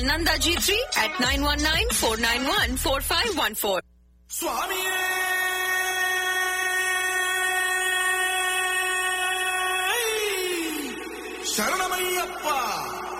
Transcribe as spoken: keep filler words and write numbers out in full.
Nanda G three at nine one nine, four nine one, four five one four. స్వామియే శరణమయ్యప్ప.